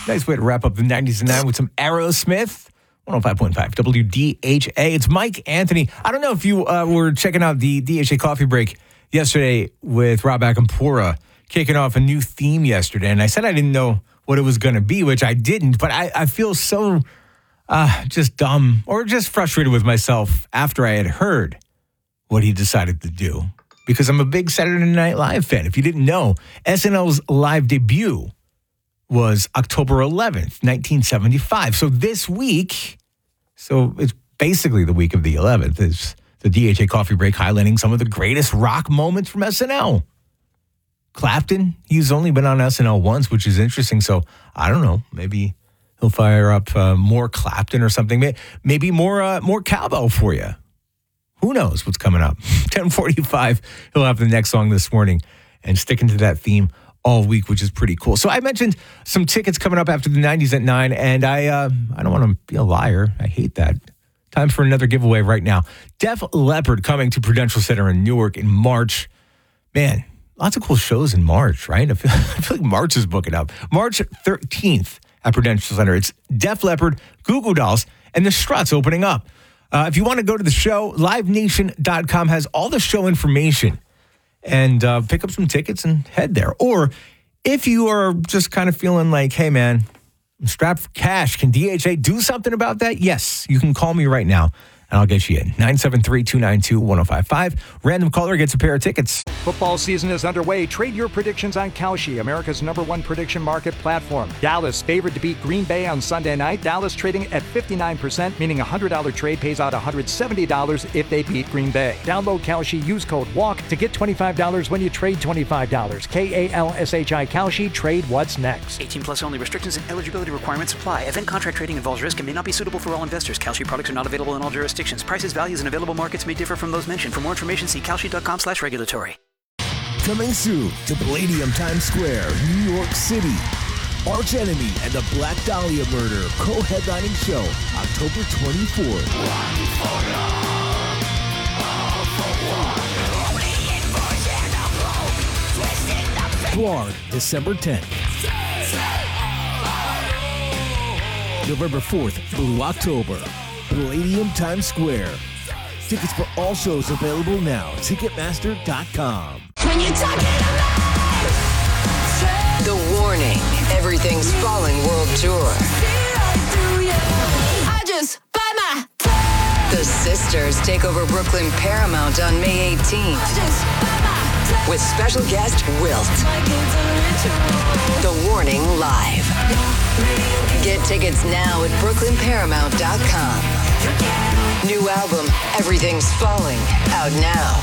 Nice way to wrap up the 90s and 9 with some Aerosmith. 105.5 WDHA. It's Mike Anthony. I don't know if you were checking out the DHA coffee break yesterday with Rob Akampora kicking off a new theme yesterday. And I said I didn't know what it was going to be, which I didn't. But I feel so just dumb or just frustrated with myself after I had heard what he decided to do. Because I'm a big Saturday Night Live fan. If you didn't know, SNL's live debut was October 11th, 1975. So this week, so it's basically the week of the 11th, is the DHA Coffee Break highlighting some of the greatest rock moments from SNL. Clapton, he's only been on SNL once, which is interesting. So I don't know, maybe he'll fire up more Clapton or something. Maybe more cowbell for you. Who knows what's coming up? 10:45, he'll have the next song this morning and sticking to that theme all week, which is pretty cool. So I mentioned some tickets coming up after the 90s at 9, and I don't want to be a liar. I hate that. Time for another giveaway right now. Def Leppard coming to Prudential Center in Newark in March. Man, lots of cool shows in March, right? I feel like March is booking up. March 13th at Prudential Center. It's Def Leppard, Goo Goo Dolls, and the Struts opening up. If you want to go to the show, livenation.com has all the show information. And pick up some tickets and head there. Or if you are just kind of feeling like, hey, man, I'm strapped for cash, can DHA do something about that? Yes, you can call me right now, and I'll get you in. 973-292-1055. Random caller gets a pair of tickets. Football season is underway. Trade your predictions on Kalshi, America's #1 prediction market platform. Dallas favored to beat Green Bay on Sunday night. Dallas trading at 59%, meaning a $100 trade pays out $170 if they beat Green Bay. Download Kalshi, use code WALK to get $25 when you trade $25. KALSHI Kalshi, trade what's next. 18 plus only. Restrictions and eligibility requirements apply. Event contract trading involves risk and may not be suitable for all investors. Kalshi products are not available in all jurisdictions. Prices, values, and available markets may differ from those mentioned. For more information, see kalshi.com/regulatory. Coming soon to Palladium Times Square, New York City. Arch Enemy and the Black Dahlia Murder co-headlining show, October 24th. Blard, December 10th. November 4th, Blue October. Palladium Times Square. Tickets for all shows available now. Ticketmaster.com. When you're talking about The Warning, Everything's Falling World Tour. I just buy my The Sisters take over Brooklyn Paramount on May 18th with special guest Wilt. The Warning Live. Get tickets now at brooklynparamount.com. New album, Everything's Falling, out now.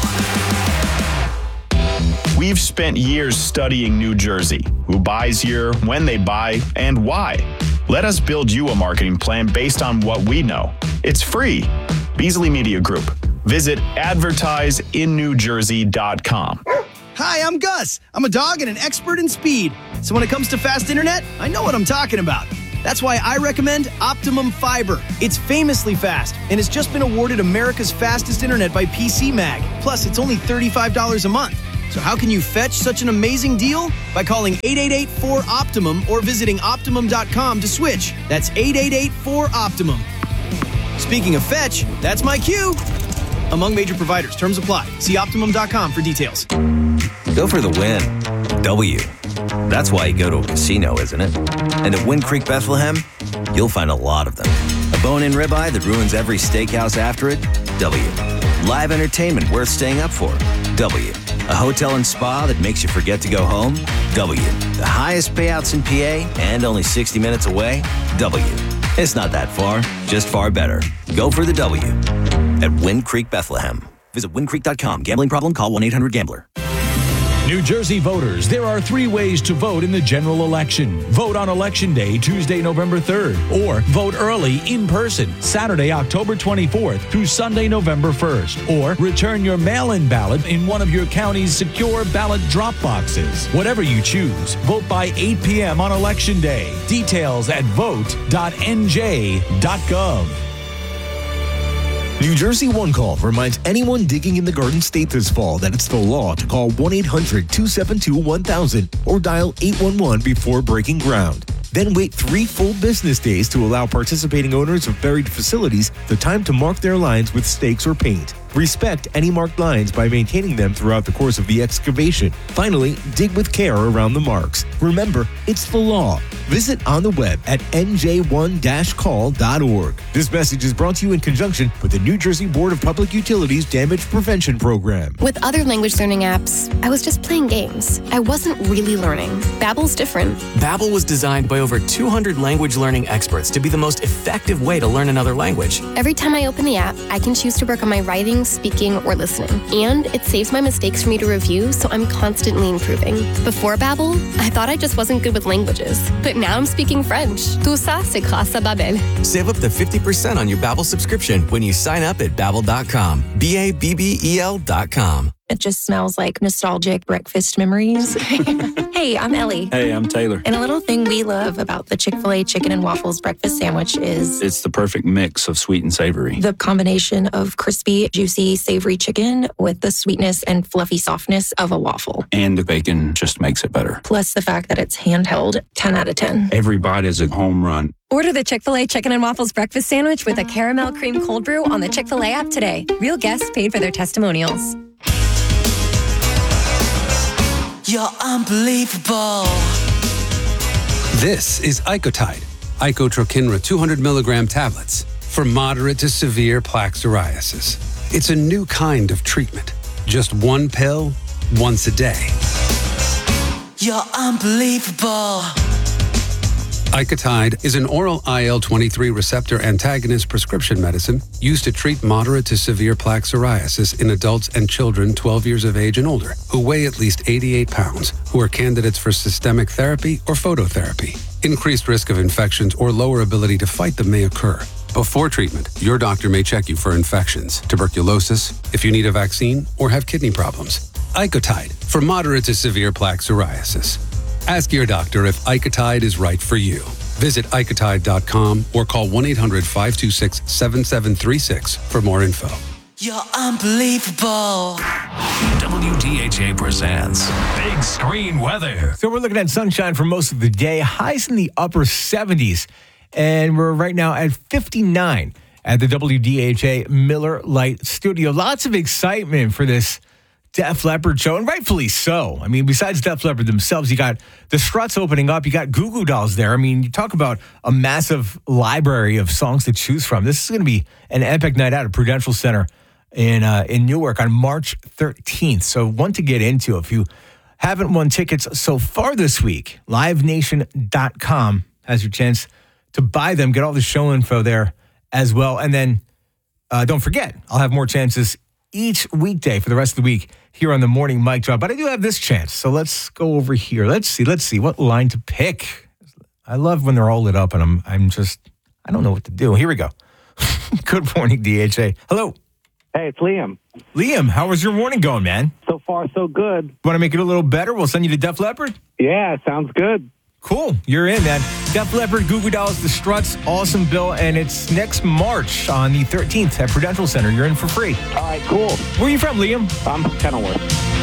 We've spent years studying New Jersey. Who buys here, when they buy, and why. Let us build you a marketing plan based on what we know. It's free. Beasley Media Group. Visit advertiseinnewjersey.com. Hi, I'm Gus. I'm a dog and an expert in speed. So when it comes to fast internet, I know what I'm talking about. That's why I recommend Optimum Fiber. It's famously fast and has just been awarded America's fastest internet by PC Mag. Plus, it's only $35 a month. So how can you fetch such an amazing deal? By calling 888-4-OPTIMUM or visiting Optimum.com to switch. That's 888-4-OPTIMUM. Speaking of fetch, that's my cue. Among major providers, terms apply. See Optimum.com for details. Go for the win. W. That's why you go to a casino, isn't it? And at Wind Creek Bethlehem, you'll find a lot of them. A bone-in ribeye that ruins every steakhouse after it? W. Live entertainment worth staying up for? W. A hotel and spa that makes you forget to go home? W. The highest payouts in PA and only 60 minutes away? W. It's not that far, just far better. Go for the W. At Wind Creek Bethlehem. Visit windcreek.com. Gambling problem? Call 1-800-GAMBLER. New Jersey voters, there are 3 ways to vote in the general election. Vote on Election Day, Tuesday, November 3rd, or vote early in person, Saturday, October 24th through Sunday, November 1st, or return your mail-in ballot in one of your county's secure ballot drop boxes. Whatever you choose, vote by 8 p.m. on Election Day. Details at vote.nj.gov. New Jersey One Call reminds anyone digging in the Garden State this fall that it's the law to call 1-800-272-1000 or dial 811 before breaking ground. Then wait 3 full business days to allow participating owners of buried facilities the time to mark their lines with stakes or paint. Respect any marked lines by maintaining them throughout the course of the excavation. Finally, dig with care around the marks. Remember, it's the law. Visit on the web at nj1-call.org. This message is brought to you in conjunction with the New Jersey Board of Public Utilities Damage Prevention Program. With other language learning apps, I was just playing games. I wasn't really learning. Babbel's different. Babbel was designed by over 200 language learning experts to be the most effective way to learn another language. Every time I open the app, I can choose to work on my writing, speaking, or listening. And it saves my mistakes for me to review, so I'm constantly improving. Before Babbel, I thought I just wasn't good with languages. But now I'm speaking French. Tout ça, c'est grâce à Babbel. Save up to 50% on your Babbel subscription when you sign up at Babbel.com. Babbel.com. It just smells like nostalgic breakfast memories. Hey, I'm Ellie. Hey, I'm Taylor. And a little thing we love about the Chick-fil-A chicken and waffles breakfast sandwich is it's the perfect mix of sweet and savory. The combination of crispy, juicy, savory chicken with the sweetness and fluffy softness of a waffle. And the bacon just makes it better. Plus the fact that it's handheld, 10 out of 10. Every bite is a home run. Order the Chick-fil-A Chicken and Waffles breakfast sandwich with a caramel cream cold brew on the Chick-fil-A app today. Real guests paid for their testimonials. You're unbelievable. This is Icotide, Icotrokinra 200 milligram tablets for moderate to severe plaque psoriasis. It's a new kind of treatment. Just one pill, once a day. You're unbelievable. Icotide is an oral IL-23 receptor antagonist prescription medicine used to treat moderate to severe plaque psoriasis in adults and children 12 years of age and older who weigh at least 88 pounds, who are candidates for systemic therapy or phototherapy. Increased risk of infections or lower ability to fight them may occur. Before treatment, your doctor may check you for infections, tuberculosis, if you need a vaccine, or have kidney problems. Icotide for moderate to severe plaque psoriasis. Ask your doctor if Icotide is right for you. Visit Icotide.com or call 1-800-526-7736 for more info. You're unbelievable. WDHA presents Big Screen Weather. So we're looking at sunshine for most of the day, highs in the upper 70s, and we're right now at 59 at the WDHA Miller Lite Studio. Lots of excitement for this Def Leppard show, and rightfully so. I mean, besides Def Leppard themselves, you got the Struts opening up. You got Goo Goo Dolls there. I mean, you talk about a massive library of songs to choose from. This is going to be an epic night out at Prudential Center in Newark on March 13th. So one to get into. If you haven't won tickets so far this week, livenation.com has your chance to buy them. Get all the show info there as well. And then don't forget, I'll have more chances each weekday for the rest of the week here on the Morning Mic Drop. But I do have this chance. So let's go over here. Let's see what line to pick. I love when they're all lit up and I don't know what to do. Here we go. Good morning, DHA. Hello. Hey, it's Liam. Liam, how was your morning going, man? So far, so good. Want to make it a little better? We'll send you to Def Leppard? Yeah, sounds good. Cool. You're in, man. Def Leppard, Goo Goo Dolls, The Struts, awesome bill, and it's next March on the 13th at Prudential Center. You're in for free. All right, cool. Where are you from, Liam? I'm from Kenilworth.